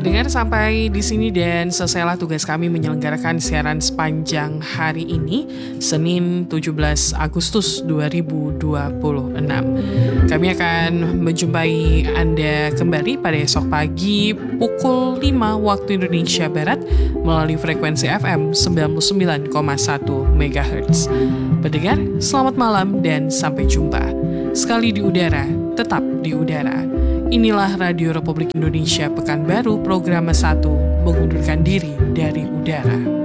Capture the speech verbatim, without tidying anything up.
pendengar, sampai di sini dan selesailah tugas kami menyelenggarakan siaran sepanjang hari ini, Senin tujuh belas Agustus dua ribu dua puluh enam. Kami akan menjumpai Anda kembali pada esok pagi pukul lima waktu Indonesia Barat melalui frekuensi F M sembilan puluh sembilan koma satu megahertz. Pendengar, selamat malam dan sampai jumpa. Sekali di udara, tetap di udara. Inilah Radio Republik Indonesia Pekanbaru, program satu, mengundurkan diri dari udara.